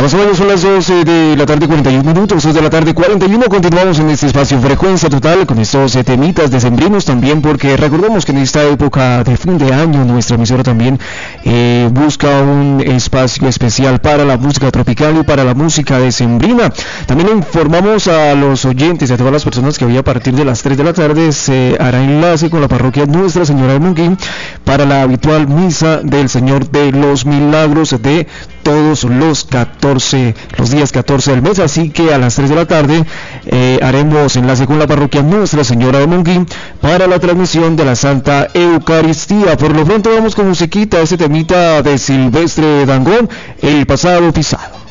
Los hoy son las 12 de la tarde 41 minutos, 2 de la tarde 41, continuamos en este espacio Frecuencia Total con estos temitas decembrinos también, porque recordemos que en esta época de fin de año nuestra emisora también busca un espacio especial para la música tropical y para la música decembrina. También informamos a los oyentes y a todas las personas que hoy a partir de las 3 de la tarde se hará enlace con la parroquia Nuestra Señora de Monguín para la habitual misa del Señor de los Milagros de todos los días 14 del mes, así que a las 3 de la tarde haremos enlace con la parroquia Nuestra Señora de Monguín para la transmisión de la Santa Eucaristía. Por lo pronto vamos con musiquita, este temita de Silvestre Dangond, El Pasado Pisado.